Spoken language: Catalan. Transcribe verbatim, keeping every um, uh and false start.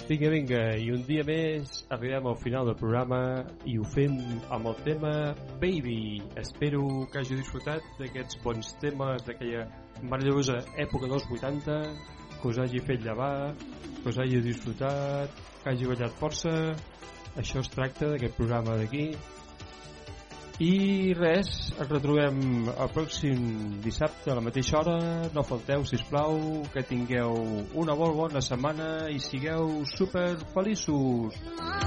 Vinga, vinga, i un dia més arribem al final del programa i ho fem amb el tema Baby. Espero que hagi disfrutat d'aquests bons temes d'aquella meravellosa època dels vuitanta, que us hagi fet llevar, que us hagi disfrutat, que hagi ballat força. Això es tracta d'aquest programa d'aquí. I res, ens retrobem el pròxim dissabte a la mateixa hora. No falteu, sisplau, que tingueu una molt bona setmana i sigueu super feliços.